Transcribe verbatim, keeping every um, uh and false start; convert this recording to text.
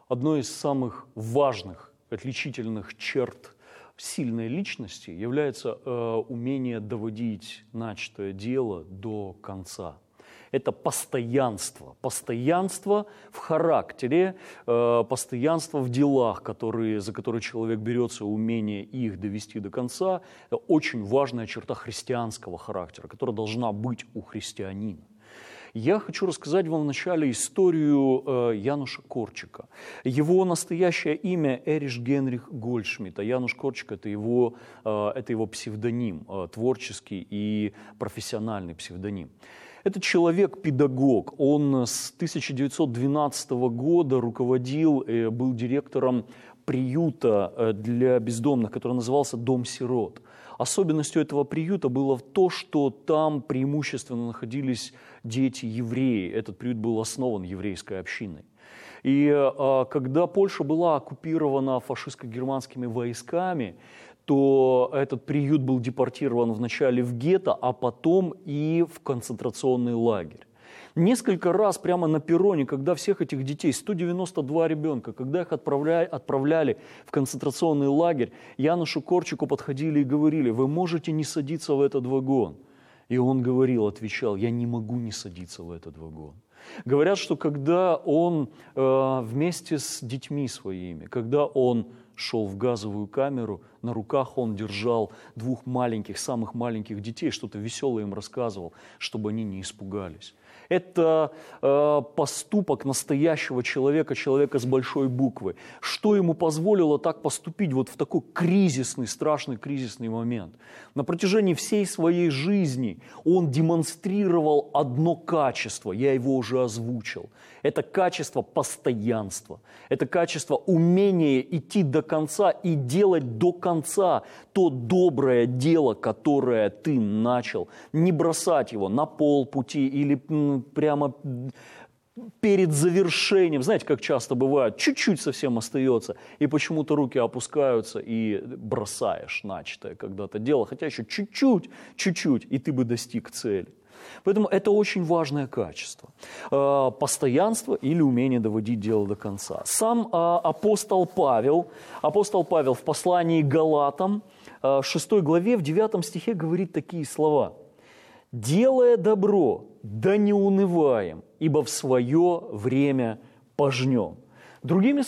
Одной из самых важных отличительных черт сильной личности является э, умение доводить начатое дело до конца. Это постоянство, постоянство в характере, э, постоянство в делах, которые, за которые человек берется, умение их довести до конца. Это очень важная черта христианского характера, которая должна быть у христианина. Я хочу рассказать вам вначале историю э, Януша Корчика. Его настоящее имя Эрich Генрих Гольдшмидт, а Януш Корчик – это его, э, это его псевдоним, э, творческий и профессиональный псевдоним. Это человек-педагог. Он с тысяча девятьсот двенадцатого года руководил, э, был директором приюта э, для бездомных, который назывался «Дом сирот». Особенностью этого приюта было то, что там преимущественно находились дети-евреи. Этот приют был основан еврейской общиной. И а, когда Польша была оккупирована фашистско-германскими войсками, то этот приют был депортирован вначале в гетто, а потом и в концентрационный лагерь. Несколько раз прямо на перроне, когда всех этих детей, сто девяносто два ребенка, когда их отправляли, отправляли в концентрационный лагерь, Янушу Корчику подходили и говорили: вы можете не садиться в этот вагон. И он говорил, отвечал: я не могу не садиться в этот вагон. Говорят, что когда он э, вместе с детьми своими, когда он шел в газовую камеру, на руках он держал двух маленьких, самых маленьких детей, что-то веселое им рассказывал, чтобы они не испугались. Это э, поступок настоящего человека, человека с большой буквы. Что ему позволило так поступить вот в такой кризисный, страшный кризисный момент? На протяжении всей своей жизни он демонстрировал одно качество, я его уже озвучил. Это качество постоянства, это качество умения идти до конца и делать до конца то доброе дело, которое ты начал. Не бросать его на полпути или прямо перед завершением. Знаете, как часто бывает, чуть-чуть совсем остается, и почему-то руки опускаются, и бросаешь начатое когда-то дело, хотя еще чуть-чуть, чуть-чуть, и ты бы достиг цели. Поэтому это очень важное качество. Постоянство или умение доводить дело до конца. Сам апостол Павел, апостол Павел в послании к Галатам, шестой главе, в девятом стихе говорит такие слова: «Делая добро, да не унываем, ибо в свое время пожнем». Другими